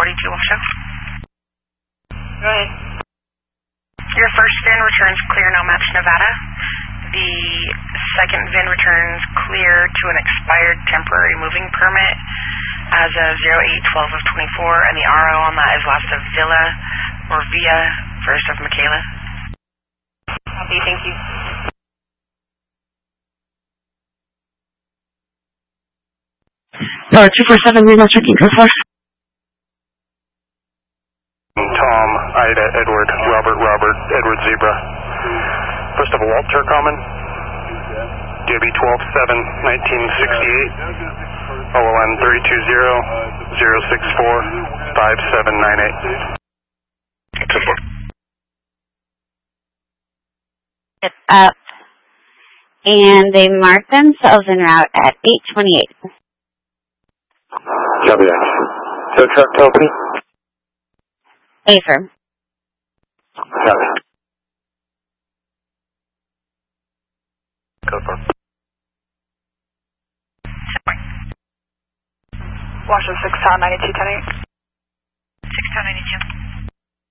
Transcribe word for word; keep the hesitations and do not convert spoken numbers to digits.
forty-two will show. Go ahead. Your first V I N returns clear, no match, Nevada. The second V I N returns clear to an expired temporary moving permit as of zero eight twelve of twenty-four, and the R O on that is last of Villa or Via, first of Michaela. Copy, thank you. Tower two four seven, Reno checking code four. Tom, Ida, Edward, Robert, Robert, Edward, Zebra. First of all, Walter Common. D O B twelve seven nineteen sixty-eight. O L N three two zero zero six four five seven nine eight. It's up, and they mark themselves en route at eight twenty-eight. Copy that. So truck L P? Affirm. Copy. Code four. Washington six town ninety-two ten eight. six town ninety-two.